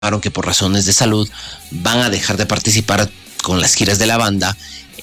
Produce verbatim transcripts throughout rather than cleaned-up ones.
que por razones de salud van a dejar de participar con las giras de la banda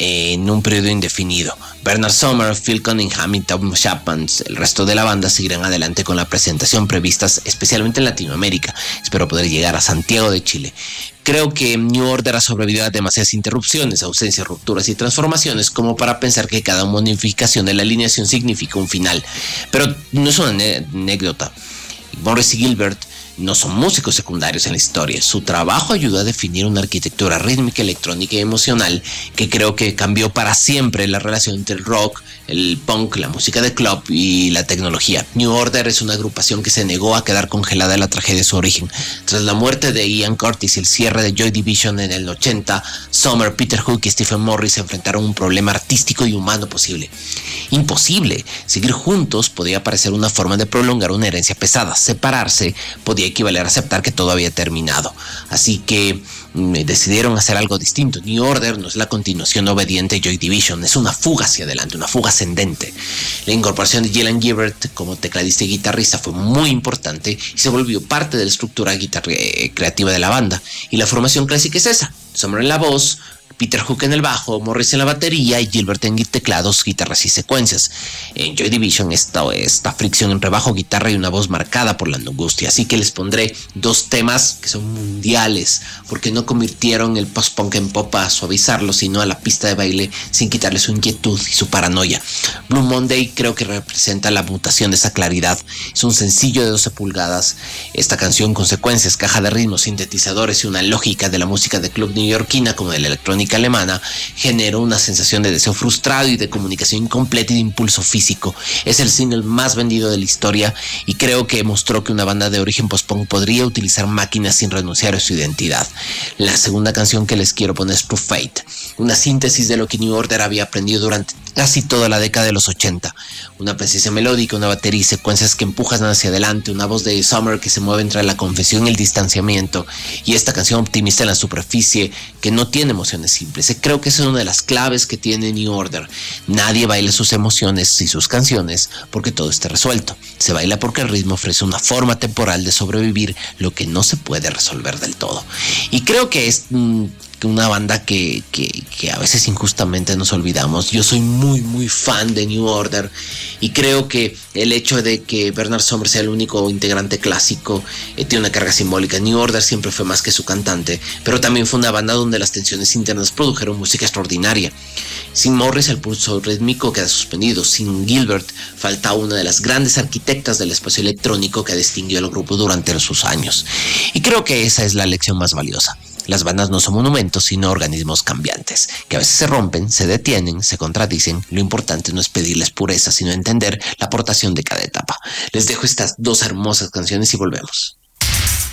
en un periodo indefinido. Bernard Sumner, Phil Cunningham y Tom Chapman, el resto de la banda, seguirán adelante con la presentación previstas especialmente en Latinoamérica. Espero poder llegar a Santiago de Chile. Creo que New Order ha sobrevivido a demasiadas interrupciones, ausencias, rupturas y transformaciones como para pensar que cada modificación de la alineación significa un final. Pero no es una anécdota. Morris y Gilbert no son músicos secundarios en la historia. Su trabajo ayudó a definir una arquitectura rítmica, electrónica y emocional que creo que cambió para siempre la relación entre el rock, el punk, la música de club y la tecnología. New Order es una agrupación que se negó a quedar congelada en la tragedia de su origen. Tras la muerte de Ian Curtis y el cierre de Joy Division en el ochenta, Summer, Peter Hook y Stephen Morris se enfrentaron a un problema artístico y humano posible. Imposible. Seguir juntos podía parecer una forma de prolongar una herencia pesada. Separarse podía equivaler a aceptar que todo había terminado. Así que mm, decidieron hacer algo distinto. New Order no es la continuación obediente de Joy Division, es una fuga hacia adelante, una fuga ascendente. La incorporación de Gillan Gilbert como tecladista y guitarrista fue muy importante y se volvió parte de la estructura guitarra- eh, creativa de la banda. Y la formación clásica es esa: Summer en la voz, Peter Hook en el bajo, Morris en la batería y Gilbert en teclados, guitarras y secuencias. En Joy Division esta, esta fricción entre bajo, guitarra y una voz marcada por la angustia. Así que les pondré dos temas que son mundiales, porque no convirtieron el post-punk en pop a suavizarlo, sino a la pista de baile sin quitarle su inquietud y su paranoia. Blue Monday creo que representa la mutación de esa claridad. Es un sencillo de doce pulgadas. Esta canción con secuencias, caja de ritmos, sintetizadores y una lógica de la música de club neoyorquina como de la electrónica alemana generó una sensación de deseo frustrado y de comunicación incompleta y de impulso físico. Es el single más vendido de la historia y creo que mostró que una banda de origen post-punk podría utilizar máquinas sin renunciar a su identidad. La segunda canción que les quiero poner es True Fate, una síntesis de lo que New Order había aprendido durante casi toda la década de los ochenta. Una presencia melódica, una batería y secuencias que empujan hacia adelante, una voz de Summer que se mueve entre la confesión y el distanciamiento, y esta canción optimista en la superficie que no tiene emociones simples. Creo que esa es una de las claves que tiene New Order. Nadie baila sus emociones y sus canciones porque todo esté resuelto. Se baila porque el ritmo ofrece una forma temporal de sobrevivir lo que no se puede resolver del todo. Y creo que es mmm, una banda que, que, que a veces injustamente nos olvidamos. Yo soy muy muy fan de New Order y creo que el hecho de que Bernard Sumner sea el único integrante clásico eh, tiene una carga simbólica. New Order siempre fue más que su cantante, pero también fue una banda donde las tensiones internas produjeron música extraordinaria. Sin Morris el pulso rítmico queda suspendido. Sin Gilbert falta una de las grandes arquitectas del espacio electrónico que distinguió al grupo durante sus años. Y creo que esa es la lección más valiosa. Las bandas no son monumentos, sino organismos cambiantes, que a veces se rompen, se detienen, se contradicen. Lo importante no es pedirles pureza, sino entender la aportación de cada etapa. Les dejo estas dos hermosas canciones y volvemos.